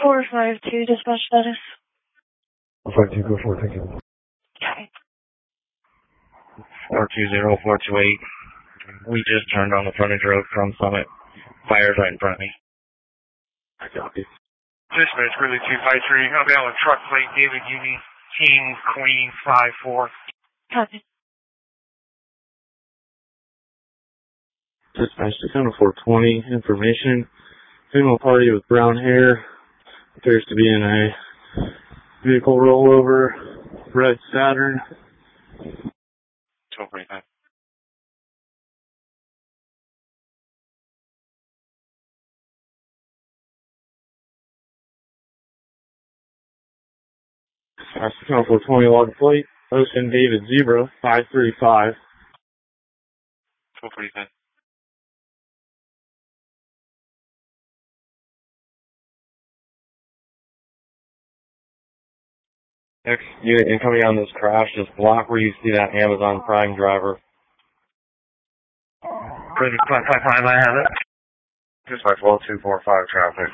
452 dispatch status. 452, go for it, thank you. Okay. 420428. We just turned on the frontage road from Summit. Fire's right in front of me. I copy. Dispatch, Grizzly 253. I'll be on with truck plate David Uni King Queen 54. Copy. Dispatch to Counter 420, information. Female party with brown hair. Appears to be in a vehicle rollover. Red Saturn. 1245. Dispatch to Counter 420, log plate. Ocean David Zebra 535. 1245. Next unit incoming on this crash, just block where you see that Amazon Prime driver. Grizzly 555, I have it. Dispatch 1245 traffic.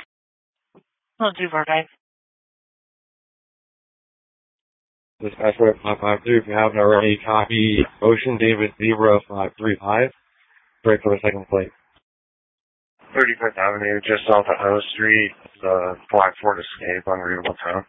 1245. Dispatch 553, if you haven't already, copy Ocean David Zebra 535. Break for the second plate. 35th Avenue, just off of O Street, the Black Ford Escape, unreadable tone.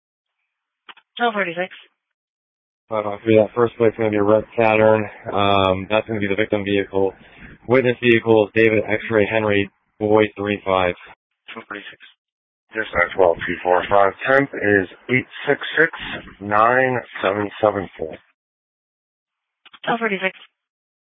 1246. 553, that first plate's going to be a red Saturn. That's going to be the victim vehicle. Witness vehicle is David X-Ray Henry Boy 35. 1246. Dispatch 12245. Temp is 866-9774. 1246.